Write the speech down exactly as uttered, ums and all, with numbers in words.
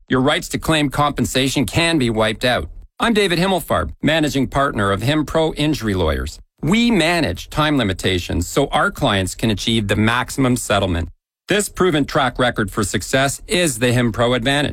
your rights to claim compensation can be wiped out. I'm David Himmelfarb, managing partner of HimPro Injury Lawyers. We manage time limitations so our clients can achieve the maximum settlement. This proven track record for success is the HimPro advantage.